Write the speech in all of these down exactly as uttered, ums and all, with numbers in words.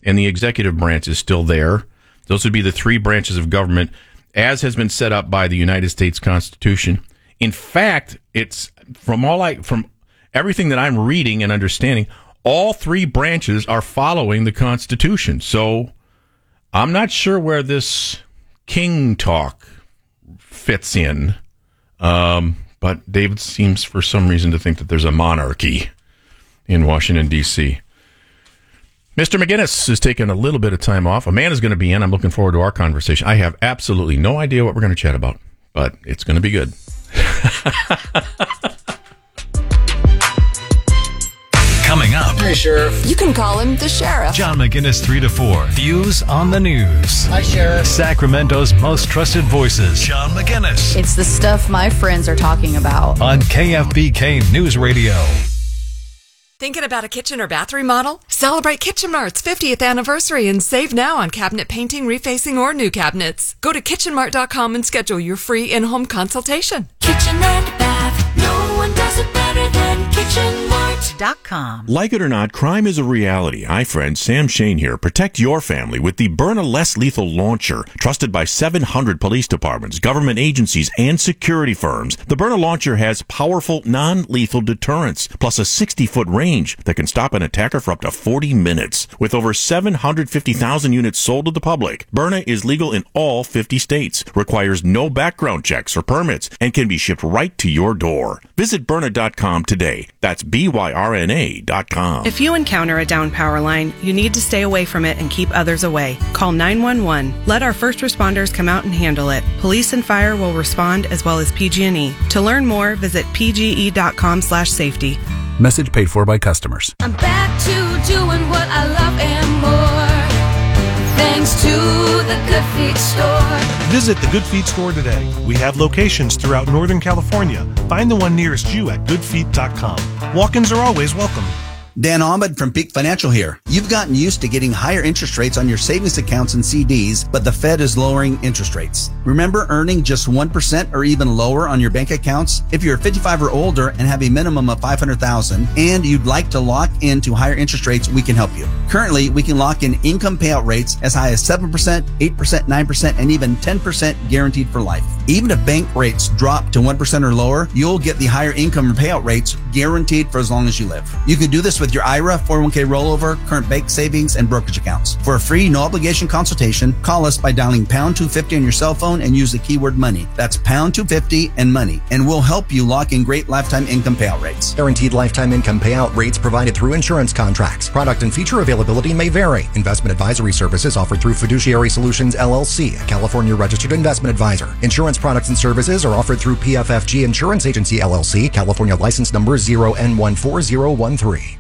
and the executive branch is still there. Those would be the three branches of government, as has been set up by the United States Constitution. In fact, it's from all I from everything that I'm reading and understanding, all three branches are following the Constitution. So I'm not sure where this king talk fits in. Um, but David seems for some reason to think that there's a monarchy in Washington, D C Mister McGinnis is taking a little bit of time off. Amanda's going to be in. I'm looking forward to our conversation. I have absolutely no idea what we're going to chat about, but it's going to be good. Coming up. Hey, Sheriff. You can call him the Sheriff. John McGinnis, three to four. Views on the news. Hi, Sheriff. Sacramento's most trusted voices. John McGinnis. It's the stuff my friends are talking about. On K F B K News Radio. Thinking about a kitchen or bath remodel? Celebrate Kitchen Mart's fiftieth anniversary and save now on cabinet painting, refacing, or new cabinets. Go to kitchen mart dot com and schedule your free in-home consultation. Kitchen and bath, no one does it better than kitchen mart dot com. Like it or not, crime is a reality. Hi, friends. Sam Shane here. Protect your family with the Byrna Less Lethal Launcher. Trusted by seven hundred police departments, government agencies, and security firms, the Byrna Launcher has powerful, non-lethal deterrence, plus a sixty-foot range that can stop an attacker for up to forty minutes. With over seven hundred fifty thousand units sold to the public, Byrna is legal in all fifty states, requires no background checks or permits, and can be shipped right to your door. Visit Byrna dot com today. That's B Y R N A dot com. If you encounter a down power line, you need to stay away from it and keep others away. Call nine one one. Let our first responders come out and handle it. Police and fire will respond, as well as P G and E. To learn more, visit P G E dot com slash safety. Message paid for by customers. I'm back to doing what I love and more, thanks to the Good Feet Store. Visit the Good Feet Store today. We have locations throughout Northern California. Find the one nearest you at good feet dot com. Walk-ins are always welcome. Dan Ahmed from Peak Financial here. You've gotten used to getting higher interest rates on your savings accounts and C Ds, but the Fed is lowering interest rates. Remember earning just one percent or even lower on your bank accounts? If you're fifty-five or older and have a minimum of five hundred thousand dollars and you'd like to lock into higher interest rates, we can help you. Currently, we can lock in income payout rates as high as seven percent, eight percent, nine percent, and even ten percent guaranteed for life. Even if bank rates drop to one percent or lower, you'll get the higher income payout rates guaranteed for as long as you live. You can do this with your I R A, four oh one k rollover, current bank savings, and brokerage accounts. For a free, no-obligation consultation, call us by dialing pound two fifty on your cell phone and use the keyword money. That's pound two fifty and money, and we'll help you lock in great lifetime income payout rates. Guaranteed lifetime income payout rates provided through insurance contracts. Product and feature availability may vary. Investment advisory services offered through Fiduciary Solutions, L L C, a California registered investment advisor. Insurance products and services are offered through P F F G Insurance Agency, L L C, California license number zero N one four zero one three.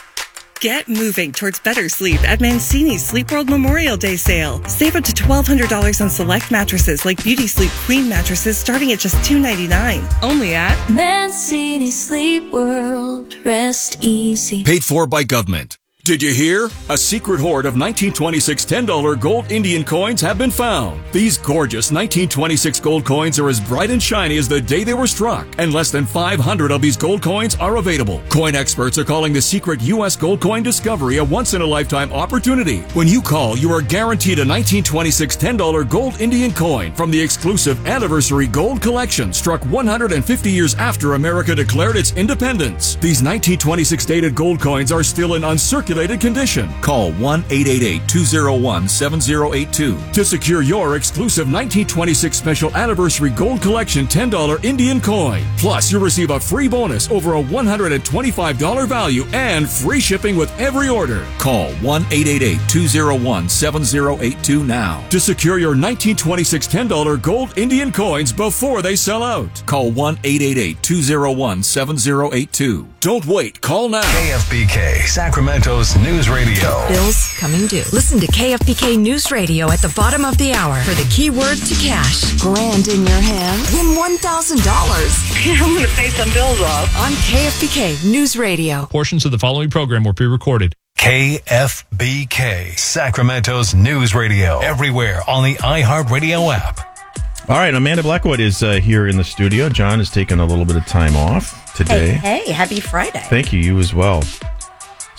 Get moving towards better sleep at Mancini's Sleep World Memorial Day sale. Save up to twelve hundred dollars on select mattresses like Beauty Sleep Queen mattresses starting at just two ninety-nine. Only at Mancini Sleep World. Rest easy. Paid for by government. Did you hear? A secret hoard of nineteen twenty-six ten dollar gold Indian coins have been found. These gorgeous nineteen twenty-six gold coins are as bright and shiny as the day they were struck, and less than five hundred of these gold coins are available. Coin experts are calling the secret U S gold coin discovery a once-in-a-lifetime opportunity. When you call, you are guaranteed a nineteen twenty-six ten dollar gold Indian coin from the exclusive Anniversary Gold Collection, struck one hundred fifty years after America declared its independence. These nineteen twenty-six dated gold coins are still in uncirculated condition. Call one eight eight eight, two zero one, seven zero eight two to secure your exclusive nineteen twenty-six Special Anniversary Gold Collection ten dollar Indian coin. Plus, you'll receive a free bonus over a one hundred twenty-five dollars value and free shipping with every order. Call one eight eight eight, two zero one, seven zero eight two now to secure your nineteen twenty-six ten dollar gold Indian coins before they sell out. Call one eight eight eight, two zero one, seven zero eight two. Don't wait. Call now. K F B K, Sacramento's News Radio. Bills coming due. Listen to K F B K News Radio at the bottom of the hour for the keyword to cash. Grand in your hand. Win one thousand dollars. I'm going to pay some bills off. On K F B K News Radio. Portions of the following program were pre-recorded. K F B K, Sacramento's News Radio. Everywhere on the iHeartRadio app. All right, Amanda Blackwood is uh, here in the studio. John has taken a little bit of time off today. Hey, hey, happy Friday. Thank you, you as well.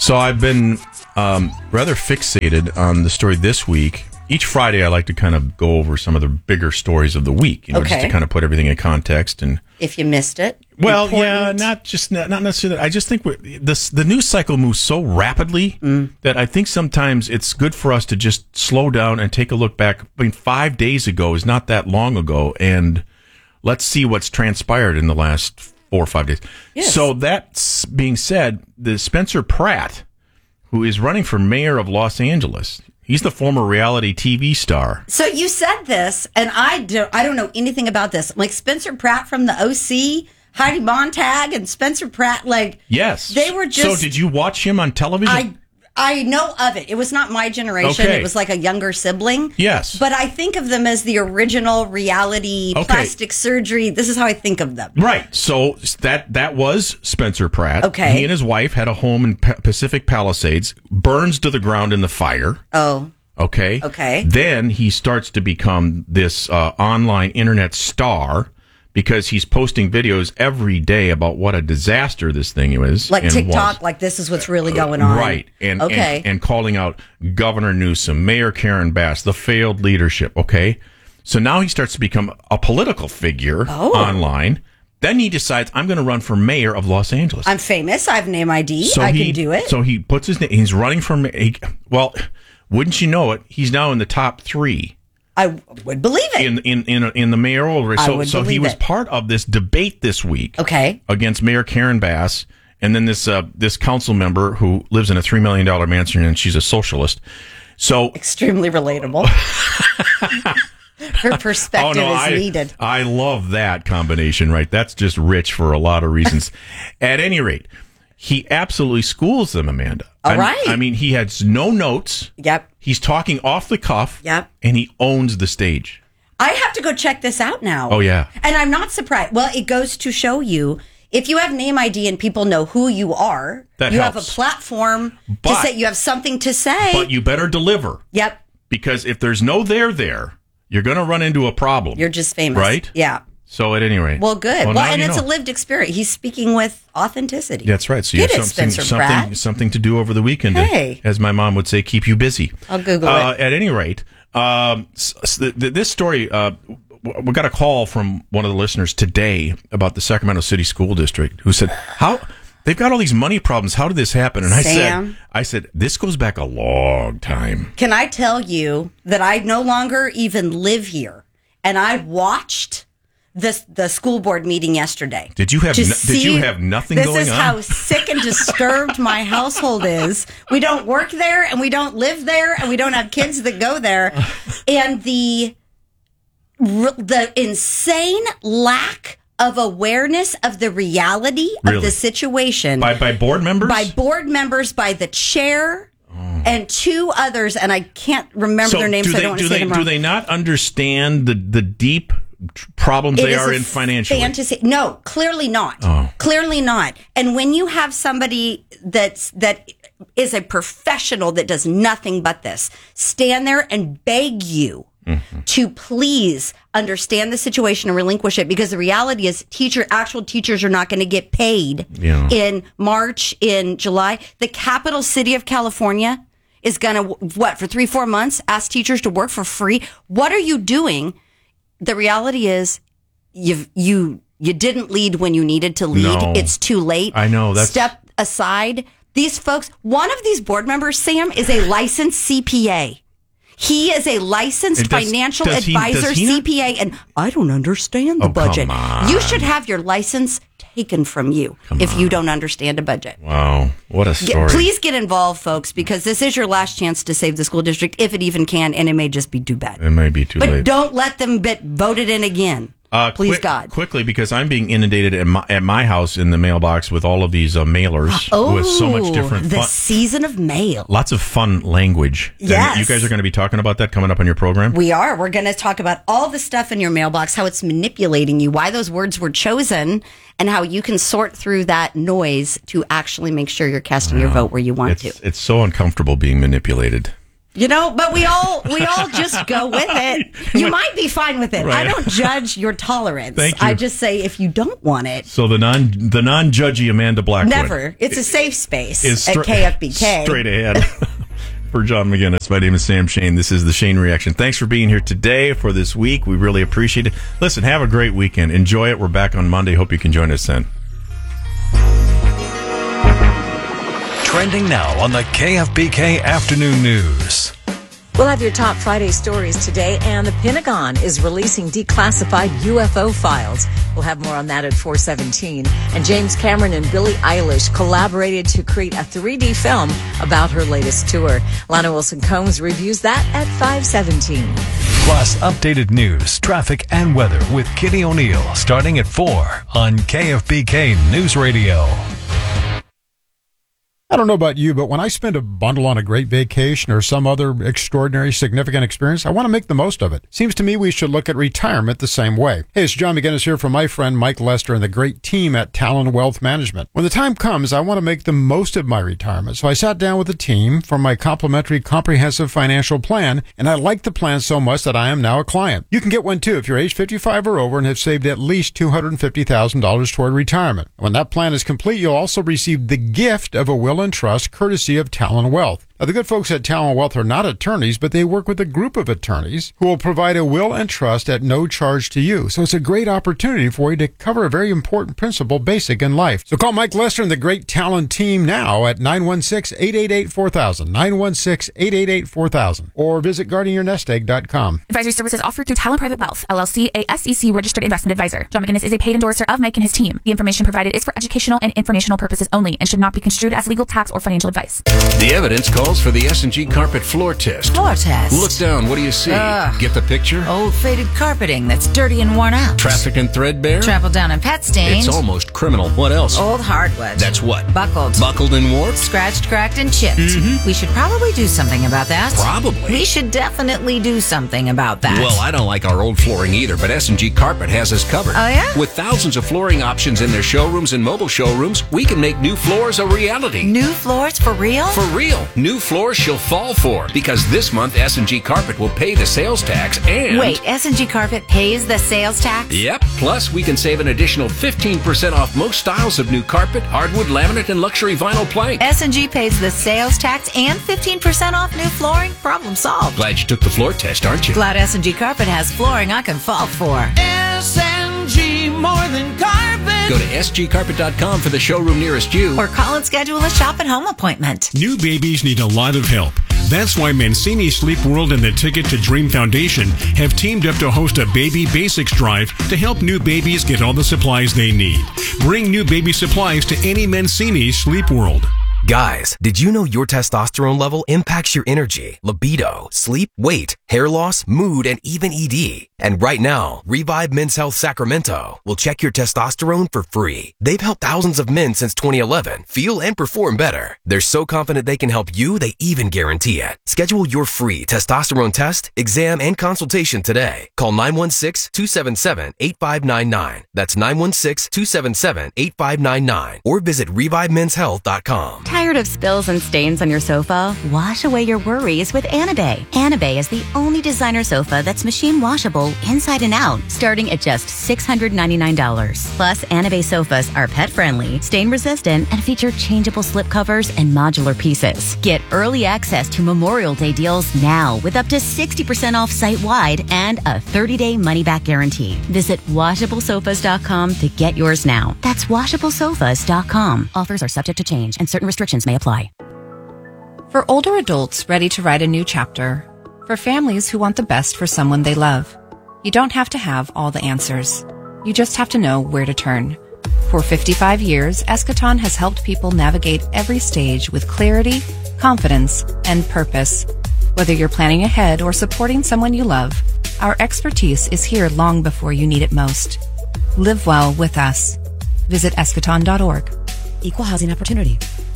So I've been um, rather fixated on the story this week. Each Friday, I like to kind of go over some of the bigger stories of the week, you know, just Okay. to kind of put everything in context. And If you missed it. well, Important. yeah, not just not, not necessarily. I just think we're- this the news cycle moves so rapidly Mm. that I think sometimes it's good for us to just slow down and take a look back. I mean, five days ago is not that long ago, and let's see what's transpired in the last four or five days. Yes. So that being said, the Spencer Pratt, who is running for mayor of Los Angeles, he's the former reality T V star. So you said this, and I don't, I don't know anything about this. Like Spencer Pratt from the O C, Heidi Montag, and Spencer Pratt, like, Yes. they were just. So did you watch him on television? I I know of it. It was not my generation. Okay. It was like a younger sibling. Yes. But I think of them as the original reality Okay. plastic surgery. This is how I think of them. Right. So that that was Spencer Pratt. Okay. He and his wife had a home in Pa- Pacific Palisades, burns to the ground in the fire. Oh. Okay. Okay. Then he starts to become this uh, online internet star because he's posting videos every day about what a disaster this thing is. Like and TikTok, was. like this is what's really going on. Right. And, okay. and and calling out Governor Newsom, Mayor Karen Bass, the failed leadership. Okay. So now he starts to become a political figure Oh. online. Then he decides, I'm going to run for mayor of Los Angeles. I'm famous. I have name I D. I he, can do it. So he puts his name, he's running for, ma- he, well, wouldn't you know it, he's now in the top three. I would believe it. In in in, in the mayoral race. I So, would so he believe was it. part of this debate this week. Okay. Against Mayor Karen Bass, and then this uh, this council member who lives in a three million dollar mansion, and she's a socialist. So extremely relatable. Her perspective Oh, no, is I, needed. I love that combination, right? That's just rich for a lot of reasons. At any rate, he absolutely schools them, Amanda. All I, right. I mean, he has no notes. Yep. He's talking off the cuff. Yep. And he owns the stage. I have to go check this out now. Oh, yeah. And I'm not surprised. Well, it goes to show you if you have name I D and people know who you are, That you helps. have a platform to But- say you have something to say. But you better deliver. Yep. Because if there's no there there, you're going to run into a problem. You're just famous. Right? Yeah. So at any rate. Well, good. Well, now and you it's know. a lived experience. He's speaking with authenticity. That's right. So you Get have it, something, Spencer something, Pratt. something to do over the weekend. to, Hey. as my mom would say, keep you busy. I'll Google uh, it. At any rate, um, s- s- th- th- this story, uh, w- we got a call from one of the listeners today about the Sacramento City School District who said, how they've got all these money problems. How did this happen? And I Sam? said, I said, this goes back a long time. Can I tell you that I no longer even live here, and I watched the the school board meeting yesterday. Did you have to no- did see- you have nothing this going is on? how sick and disturbed my household is. We don't work there, and we don't live there, and we don't have kids that go there, and the the insane lack of awareness of the reality of Really? the situation By by board members? by board members, by the chair, and two others, and I can't remember their names, do so they, I don't want do to say they, them wrong. Do they not understand the, the deep tr- problems It they is are a in financially? Fantasy. No, clearly not. Oh. Clearly not. And when you have somebody that's that is a professional that does nothing but this, stand there and beg you Mm-hmm. to please understand the situation and relinquish it, because the reality is teacher actual teachers are not going to get paid Yeah. in March, in July. The capital city of California is going to, what, for three, four months, ask teachers to work for free? What are you doing? The reality is you you you didn't lead when you needed to lead. No. It's too late. I know, that's- Step aside. These folks, one of these board members, Sam, is a licensed C P A. He is a licensed And does- financial does he- advisor, does he not- C P A, and I don't understand the Oh, come budget. on. You should have your license taken from you if you don't understand a budget. Wow, what a Get- story! please get involved, folks, because this is your last chance to save the school district, if it even can, and it may just be too bad. It may be too But late. don't let them get voted in again. Uh, Please, quick- God. Quickly, because I'm being inundated at my, at my house in the mailbox with all of these uh, mailers Oh, with so much different the fun, season of mail. lots of fun language. And Yes. you guys are going to be talking about that coming up on your program? We are. We're going to talk about all the stuff in your mailbox, how it's manipulating you, why those words were chosen, and how you can sort through that noise to actually make sure you're casting your vote where you want it's, to. it's so uncomfortable being manipulated. You know, but we all we all just go with it. You might be fine with it. Right. I don't judge your tolerance. Thank you. I just say if you don't want it, So the non the non judgy Amanda Blackwood. never. It's a safe space is at stra- K F B K. Straight ahead. For John McGinnis, my name is Sam Shane. This is the Shane Reaction. Thanks for being here today for this week. We really appreciate it. Listen, have a great weekend. Enjoy it. We're back on Monday. Hope you can join us then. Trending now on the K F B K Afternoon News. We'll have your top Friday stories today, and the Pentagon is releasing declassified U F O files. We'll have more on that at four seventeen. And James Cameron and Billie Eilish collaborated to create a three D film about her latest tour. Lana Wilson-Combs reviews that at five seventeen. Plus, updated news, traffic, and weather with Kitty O'Neill starting at four on K F B K News Radio. I don't know about you, but when I spend a bundle on a great vacation or some other extraordinary, significant experience, I want to make the most of it. Seems to me we should look at retirement the same way. Hey, it's John McGinnis here from my friend Mike Lester and the great team at Talon Wealth Management. When the time comes, I want to make the most of my retirement. So I sat down with the team for my complimentary comprehensive financial plan, and I like the plan so much that I am now a client. You can get one too if you're age fifty-five or over and have saved at least two hundred fifty thousand dollars toward retirement. When that plan is complete, you'll also receive the gift of a will and trust courtesy of Talon Wealth. Now, the good folks at Talon Wealth are not attorneys, but they work with a group of attorneys who will provide a will and trust at no charge to you. So it's a great opportunity for you to cover a very important principle basic in life. So call Mike Lester and the great Talon team now at nine one six, eight eight eight, four thousand, nine one six, eight eight eight, four thousand, or visit guarding your nest egg dot com. Advisory services offered through Talon Private Wealth, L L C, a S E C registered investment advisor. John McGinnis is a paid endorser of Mike and his team. The information provided is for educational and informational purposes only and should not be construed as legal, tax, or financial advice. The evidence calls for the S and G carpet floor test. Floor test? Look down. What do you see? Ugh. Get the picture? Old faded carpeting that's dirty and worn out. Traffic and threadbare? Trampled down and pet stained. It's almost criminal. What else? Old hardwood. That's what? Buckled. Buckled and warped? Scratched, cracked, and chipped. Mm-hmm. We should probably do something about that. Probably. We should definitely do something about that. Well, I don't like our old flooring either, but S and G Carpet has us covered. Oh, yeah? With thousands of flooring options in their showrooms and mobile showrooms, we can make new floors a reality. New floors for real? For real. New floors she'll fall for. Because this month, S and G Carpet will pay the sales tax and... Wait, S and G Carpet pays the sales tax? Yep. Plus, we can save an additional fifteen percent off most styles of new carpet, hardwood, laminate, and luxury vinyl plank. S and G pays the sales tax and fifteen percent off new flooring? Problem solved. Glad you took the floor test, aren't you? Glad S and G Carpet has flooring I can fall for. S and G more than carpet. Go to S G carpet dot com for the showroom nearest you. Or call and schedule a shop at home appointment. New babies need a lot of help. That's why Mancini Sleep World and the Ticket to Dream Foundation have teamed up to host a Baby Basics Drive to help new babies get all the supplies they need. Bring new baby supplies to any Mancini Sleep World. Guys, did you know your testosterone level impacts your energy, libido, sleep, weight, hair loss, mood, and even E D? And right now, Revive Men's Health Sacramento will check your testosterone for free. They've helped thousands of men since twenty eleven feel and perform better. They're so confident they can help you, they even guarantee it. Schedule your free testosterone test, exam, and consultation today. Call nine one six, two seven seven, eight five nine nine. That's nine one six, two seven seven, eight five nine nine. Or visit revive men's health dot com. Tired of spills and stains on your sofa? Wash away your worries with Anabay. Anabay is the only designer sofa that's machine washable inside and out, starting at just six hundred ninety-nine dollars. Plus, Anabay sofas are pet-friendly, stain-resistant, and feature changeable slip covers and modular pieces. Get early access to Memorial Day deals now with up to sixty percent off site-wide and a thirty-day money-back guarantee. Visit washable sofas dot com to get yours now. That's washable sofas dot com. Offers are subject to change and certain restrictions may apply. For older adults ready to write a new chapter. For families who want the best for someone they love. You don't have to have all the answers. You just have to know where to turn. For fifty-five years, Eschaton has helped people navigate every stage with clarity, confidence, and purpose. Whether you're planning ahead or supporting someone you love, our expertise is here long before you need it most. Live well with us. Visit eschaton dot org. Equal housing opportunity.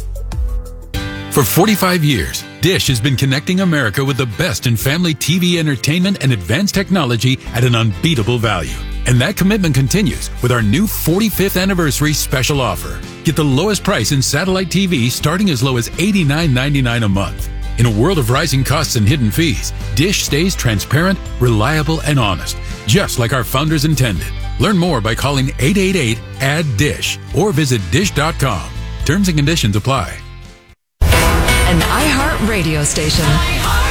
For forty-five years, Dish has been connecting America with the best in family T V entertainment and advanced technology at an unbeatable value. And that commitment continues with our new forty-fifth anniversary special offer. Get the lowest price in satellite T V starting as low as eighty-nine ninety-nine a month. In a world of rising costs and hidden fees, Dish stays transparent, reliable, and honest, just like our founders intended. Learn more by calling eight eight eight, A D D I S H or visit dish dot com. Terms and conditions apply. An iHeart radio station.